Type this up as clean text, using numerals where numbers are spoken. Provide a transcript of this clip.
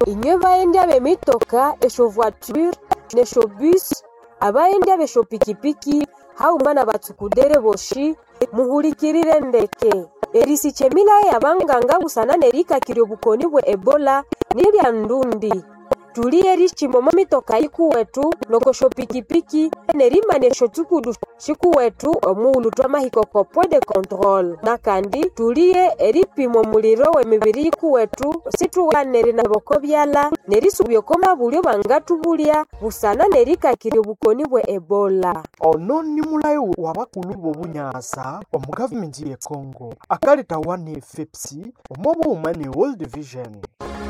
inywe baendya b'emitoka esho voiture nesho bus abaendya besho pikipiki hauma na batsukudere boshi muhulikirire ndeke erisichemilaye abanganga busana nerikakire obukoni bwe Ebola nilya ndundi tuliye richimoma mitoka ikuwetu nokosho pikipiki nerimanesho tukudu shikuwetu omuulu twamahiko ko point de control nakandi tuliye eripimo muliro w'emibiri ikuwetu situwanere na boko byala nerisubiyokoma bulyo bangatubulya busana nerikakire obukoni bwe Ebola. Ono ni mulayo wabakulu b'obunyasa omu gavumenti ye Congo akaleta wane FEPSI omu buuma ne World Vision.